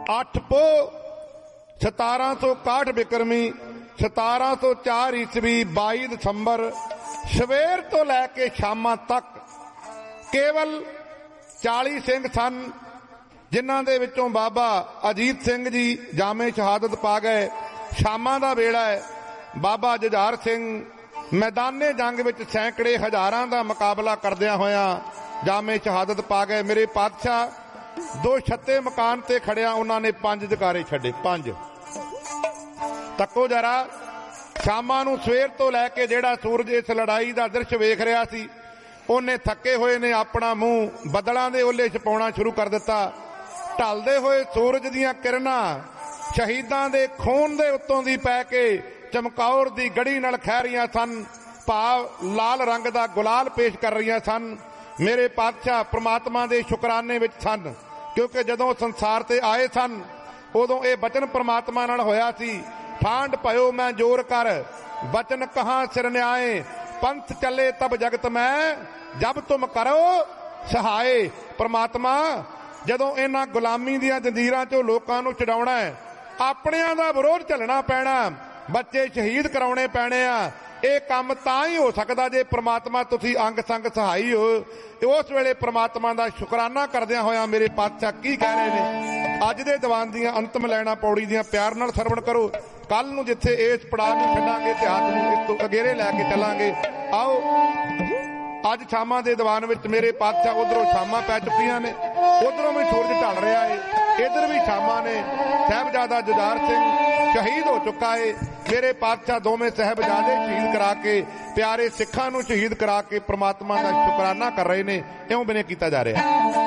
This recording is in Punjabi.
8 ਪੋਹ 1761 ਬਿਕਰਮੀ 1704 ਈਸਵੀ 22 ਦਸੰਬਰ ਸਵੇਰ ਤੋਂ ਲੈ ਕੇ ਸ਼ਾਮਾਂ ਤੱਕ ਕੇਵਲ 40 ਸਿੰਘ ਸਨ, ਜਿਨ੍ਹਾਂ ਦੇ ਵਿੱਚੋਂ ਬਾਬਾ ਅਜੀਤ ਸਿੰਘ ਜੀ ਜਾਮੇ ਸ਼ਹਾਦਤ ਪਾ ਗਏ। ਸ਼ਾਮਾਂ ਦਾ ਵੇਲਾ ਹੈ। ਬਾਬਾ ਜੁਝਾਰ ਸਿੰਘ ਮੈਦਾਨੇ ਜੰਗ ਵਿੱਚ ਸੈਂਕੜੇ ਹਜ਼ਾਰਾਂ ਦਾ ਮੁਕਾਬਲਾ ਕਰਦਿਆਂ ਹੋਇਆਂ ਜਾਮੇ ਸ਼ਹਾਦਤ ਪਾ ਗਏ। ਮੇਰੇ ਪਾਤਸ਼ਾਹ 2 ਛੱਤੇ ਮਕਾਨ ਤੇ ਖੜਿਆ ਉਹਨਾਂ ਨੇ 5 ਜਕਾਰੇ ਛੱਡੇ। 5 ਤੱਕੋ ਜਰਾ, ਸ਼ਾਮਾਂ ਨੂੰ ਸਵੇਰ ਤੋਂ ਲੈ ਕੇ ਜਿਹੜਾ ਸੂਰਜ ਇਸ ਲੜਾਈ ਦਾ ਦ੍ਰਿਸ਼ ਵੇਖ ਰਿਹਾ ਸੀ, ਉਹਨੇ ਥੱਕੇ ਹੋਏ ਨੇ ਆਪਣਾ ਮੂੰਹ ਬੱਦਲਾਂ ਦੇ ਓਲੇ ਛਪਾਉਣਾ ਸ਼ੁਰੂ ਕਰ ਦਿੱਤਾ। ਢਲਦੇ ਹੋਏ ਸੂਰਜ ਦੀਆਂ ਕਿਰਨਾਂ ਸ਼ਹੀਦਾਂ ਦੇ ਖੂਨ ਦੇ ਉੱਤੋਂ ਦੀ ਪੈ ਕੇ ਚਮਕੌਰ ਦੀ ਗੜੀ ਨਾਲ ਖਹਿ ਰਹੀਆਂ ਸਨ, ਭਾਵ ਲਾਲ ਰੰਗ ਦਾ ਗੁਲਾਲ ਪੇਸ਼ ਕਰ ਰਹੀਆਂ ਸਨ। ਮੇਰੇ ਪਾਤਸ਼ਾਹ ਪ੍ਰਮਾਤਮਾ ਦੇ ਸ਼ੁਕਰਾਨੇ ਵਿੱਚ ਸਨ, ਕਿਉਂਕਿ ਜਦੋਂ ਸੰਸਾਰ ਤੇ ਆਏ ਸਨ ਉਦੋਂ ਇਹ ਬਚਨ ਪ੍ਰਮਾਤਮਾ ਨਾਲ ਹੋਇਆ ਸੀ, ਠਾਂਡ ਭਇਓ ਮੈਂ ਜੋਰ ਕਰ ਬਚਨ ਕਹਾਂ ਸਿਰ ਨਿਆਏ, ਪੰਥ ਚੱਲੇ ਤਬ ਜਗਤ ਮੈਂ ਜਬ ਤੁਮ ਕਰੋ ਸਹਾਏ। ਪ੍ਰਮਾਤਮਾ ਜਦੋਂ ਇਹਨਾਂ ਗੁਲਾਮੀ ਦੀਆਂ ਜੰਜੀਰਾਂ ਚੋਂ ਲੋਕਾਂ ਨੂੰ ਛਡਾਉਣਾ ਹੈ, ਆਪਣਿਆਂ ਦਾ ਵਿਰੋਧ ਝੱਲਣਾ ਪੈਣਾ, ਬੱਚੇ ਸ਼ਹੀਦ ਕਰਾਉਣੇ ਪੈਣੇ ਆ, ਇਹ ਕੰਮ ਤਾਂ ਹੀ ਹੋ ਸਕਦਾ ਜੇ ਪ੍ਰਮਾਤਮਾ ਤੁਸੀਂ ਅੰਗ ਸੰਗ ਸਹਾਈ ਹੋ। ਉਸ ਵੇਲੇ ਪ੍ਰਮਾਤਮਾ ਦਾ ਸ਼ੁਕਰਾਨਾ ਕਰਦਿਆਂ ਹੋਇਆਂ ਮੇਰੇ ਪਾਤਸ਼ਾਹ ਕੀ ਕਹਿ ਰਹੇ ਨੇ। ਅੱਜ ਦੇ ਦੀਵਾਨ ਦੀਆਂ ਅੰਤਮ ਲੈਣਾ ਪੌੜੀ ਦੀਆਂ ਪਿਆਰ ਨਾਲ ਸਰਵਣ ਕਰੋ। ਕੱਲ ਨੂੰ ਜਿੱਥੇ ਇਸ ਪੜਾਅ ਨੂੰ ਛੱਡਾਂਗੇ ਤੇ ਹੱਥ ਨੂੰ ਇਸ ਤੋਂ ਅਗੇਰੇ ਲੈ ਕੇ ਚੱਲਾਂਗੇ। ਆਓ ਅੱਜ ਸ਼ਾਮਾਂ ਦੇ ਦੀਵਾਨ ਵਿੱਚ ਮੇਰੇ ਪਾਤਸ਼ਾਹ ਉਧਰੋਂ ਸ਼ਾਮਾਂ ਪੈ ਚੁੱਕੀਆਂ ਨੇ, ਉਧਰੋਂ ਵੀ ਸੂਰਜ ਢਲ ਰਿਹਾ ਏ, ਇੱਧਰ ਵੀ ਸ਼ਾਮਾਂ ਨੇ। ਸਾਹਿਬਜ਼ਾਦਾ ਜੁਝਾਰ ਸਿੰਘ ਸ਼ਹੀਦ ਹੋ ਚੁੱਕਾ ਏ। ਮੇਰੇ ਪਾਤਸ਼ਾਹ ਦੋਵੇਂ ਸਾਹਿਬਜ਼ਾਦੇ ਸ਼ਹੀਦ ਕਰਾ ਕੇ ਪਿਆਰੇ ਸਿੱਖਾਂ ਨੂੰ ਸ਼ਹੀਦ ਕਰਾ ਕੇ ਪ੍ਰਮਾਤਮਾ ਦਾ ਸ਼ੁਕਰਾਨਾ ਕਰ ਰਹੇ ਨੇ। ਇਉਂ ਬਿਨੇ ਕੀਤਾ ਜਾ ਰਿਹਾ।